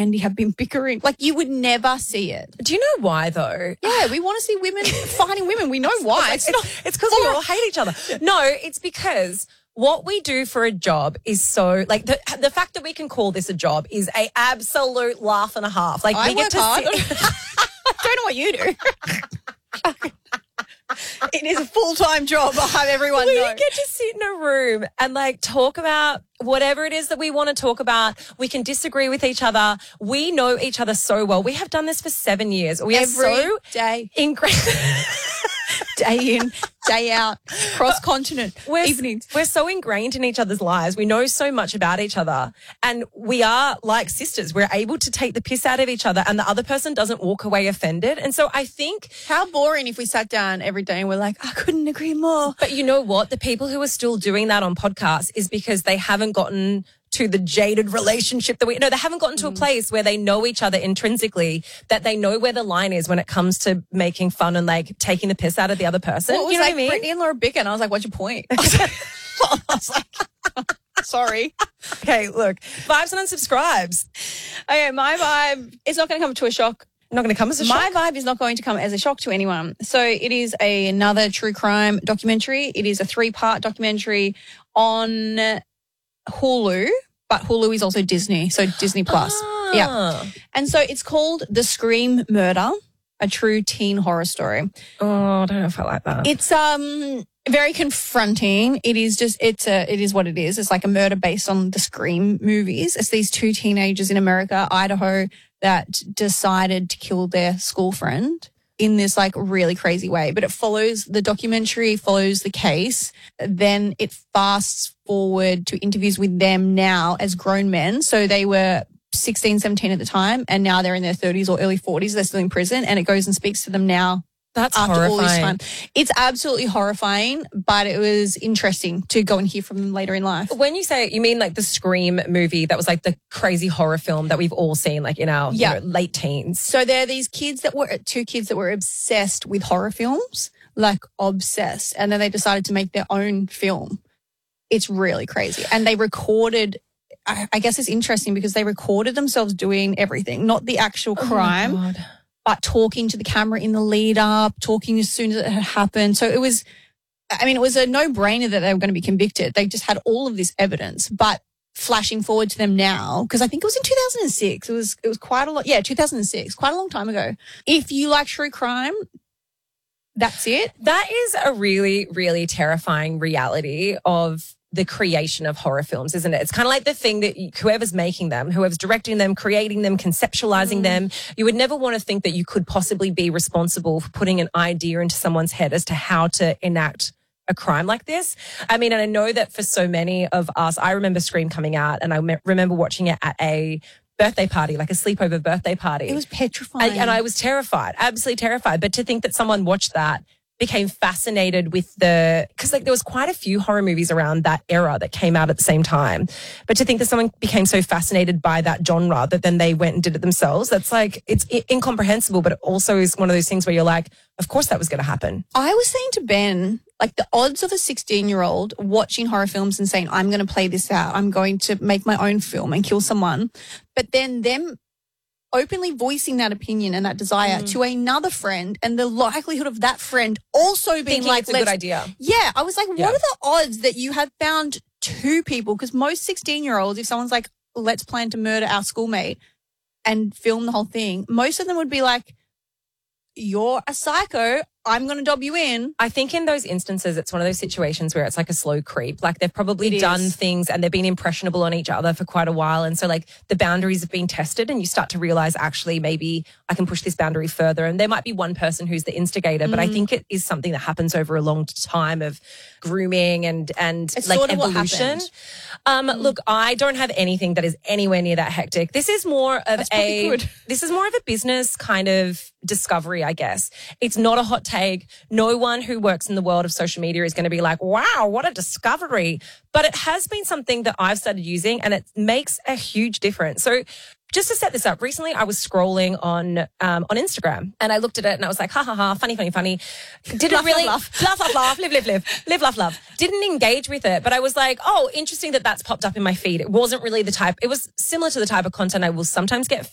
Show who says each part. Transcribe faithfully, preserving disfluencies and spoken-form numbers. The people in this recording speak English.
Speaker 1: Andy have been bickering. Like, you would never see it.
Speaker 2: Do you know why, though?
Speaker 1: Yeah, we want to see women fighting women. We know why.
Speaker 2: It's not. It's because we all hate each other. No, it's because what we do for a job is so, like, the the fact that we can call this a job is a absolute laugh and a half. Like,
Speaker 1: I
Speaker 2: we
Speaker 1: work
Speaker 2: get to
Speaker 1: hard.
Speaker 2: sit-
Speaker 1: I don't know what you do. It is a full-time job. I'll have everyone
Speaker 2: we
Speaker 1: know.
Speaker 2: get to sit in a room and, like, talk about whatever it is that we want to talk about. We can disagree with each other. We know each other so well. We have done this for seven years. We
Speaker 1: Every
Speaker 2: are so
Speaker 1: day.
Speaker 2: ingrained.
Speaker 1: Day in, day out, cross-continent,
Speaker 2: We're,
Speaker 1: evenings.
Speaker 2: we're so ingrained in each other's lives. We know so much about each other, and we are like sisters. We're able to take the piss out of each other, and the other person doesn't walk away offended. And so I think,
Speaker 1: How boring if we sat down every day and we're like, I couldn't agree more.
Speaker 2: but you know what? The people who are still doing that on podcasts is because they haven't gotten to the jaded relationship that we, no, they haven't gotten to a place where they know each other intrinsically, that they know where the line is when it comes to making fun and, like, taking the piss out of the other person.
Speaker 1: Well, it was
Speaker 2: you know
Speaker 1: like
Speaker 2: what I mean?
Speaker 1: Brittany and Laura Bicker, and I was like, what's your point? I was like, sorry.
Speaker 2: Okay, look, vibes and unsubscribes.
Speaker 1: Okay, my vibe is not going to come to a shock.
Speaker 2: Not going to come as a
Speaker 1: My
Speaker 2: shock.
Speaker 1: vibe is not going to come as a shock to anyone. So it is a, another true crime documentary. It is a three-part documentary on Hulu, but Hulu is also Disney, so Disney Plus.
Speaker 2: Ah.
Speaker 1: Yeah. And so it's called The Scream Murder, a true teen horror story.
Speaker 2: Oh, I don't know if I like that.
Speaker 1: It's um very confronting. It is just it's a it is what it is. It's like a murder based on the Scream movies. It's these two teenagers in America, Idaho, that decided to kill their school friend in this, like, really crazy way. But it follows the documentary, follows the case. Then it fasts forward to interviews with them now as grown men. So they were sixteen, seventeen at the time, and now they're in their thirties or early forties. They're still in prison, and it goes and speaks to them now.
Speaker 2: That's
Speaker 1: After
Speaker 2: horrifying.
Speaker 1: all this time. It's absolutely horrifying, but it was interesting to go and hear from them later in life.
Speaker 2: When you say it, you mean like the Scream movie that was like the crazy horror film that we've all seen, like in our
Speaker 1: Yeah.
Speaker 2: you know, late teens.
Speaker 1: So there are these kids that were, two kids that were obsessed with horror films, like obsessed. And then they decided to make their own film. It's really crazy. And they recorded, I, I guess it's interesting because they recorded themselves doing everything, not the actual crime.
Speaker 2: Oh my God.
Speaker 1: But talking to the camera in the lead up, talking as soon as it had happened. So it was, I mean, it was a no-brainer that they were going to be convicted. They just had all of this evidence, but flashing forward to them now, because I think it was in two thousand six. It was, it was quite a lot. Yeah, two thousand six, quite a long time ago. If you like true crime, that's it.
Speaker 2: That is a really, really terrifying reality of the creation of horror films, isn't it? It's kind of like the thing that you, whoever's making them, whoever's directing them, creating them, conceptualizing mm. them, you would never want to think that you could possibly be responsible for putting an idea into someone's head as to how to enact a crime like this. I mean, and I know that for so many of us, I remember Scream coming out and I me- remember watching it at a birthday party, like a sleepover birthday party.
Speaker 1: It was petrifying.
Speaker 2: And, and I was terrified, absolutely terrified. But to think that someone watched that, became fascinated with the, because like there was quite a few horror movies around that era that came out at the same time. But to think that someone became so fascinated by that genre that then they went and did it themselves, that's like, it's I- incomprehensible, but it also is one of those things where you're like, of course that was going to happen.
Speaker 1: I was saying to Ben, like the odds of a sixteen-year-old watching horror films and saying, I'm going to play this out, I'm going to make my own film and kill someone, but then them openly voicing that opinion and that desire mm. to another friend, and the likelihood of that friend also being
Speaker 2: Thinking
Speaker 1: like,
Speaker 2: it's a good idea.
Speaker 1: Yeah, I was like,
Speaker 2: Yeah.
Speaker 1: what are the odds that you have found two people? Because most sixteen-year-olds, if someone's like, let's plan to murder our schoolmate and film the whole thing, most of them would be like, you're a psycho, I'm going to dob you in.
Speaker 2: I think in those instances, it's one of those situations where it's like a slow creep. Like they've probably
Speaker 1: It
Speaker 2: done
Speaker 1: is.
Speaker 2: things and they've been impressionable on each other for quite a while. And so like the boundaries have been tested and you start to realize actually maybe I can push this boundary further. And there might be one person who's the instigator, but I think it is something that happens over a long time of grooming and, and
Speaker 1: It's
Speaker 2: like
Speaker 1: sort of what
Speaker 2: evolution.
Speaker 1: happened.
Speaker 2: Um, Look, I don't have anything that is anywhere near that hectic. This is more of
Speaker 1: That's probably
Speaker 2: a,
Speaker 1: good.
Speaker 2: this is more of a business kind of discovery, I guess. It's not a hot take. No one who works in the world of social media is going to be like, wow, what a discovery. But it has been something that I've started using and it makes a huge difference. So just to set this up, recently I was scrolling on um, on Instagram and I looked at it and I was like, ha, ha, ha, funny, funny, funny. Didn't
Speaker 1: Laugh,
Speaker 2: really,
Speaker 1: laugh,
Speaker 2: laugh, laugh, laugh, live, live, live, live, laugh, love. Didn't engage with it, but I was like, oh, interesting that that's popped up in my feed. It wasn't really the type, it was similar to the type of content I will sometimes get